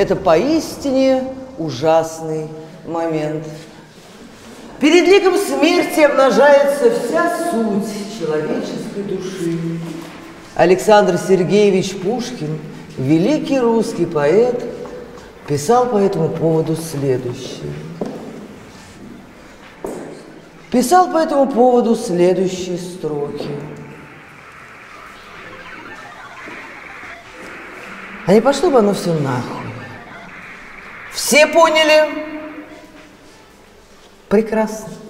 Это поистине ужасный момент. Перед ликом смерти обнажается вся суть человеческой души. Александр Сергеевич Пушкин, великий русский поэт, писал по этому поводу следующее. Писал по этому поводу следующие строки. А не пошло бы оно все нахуй? Все поняли? Прекрасно.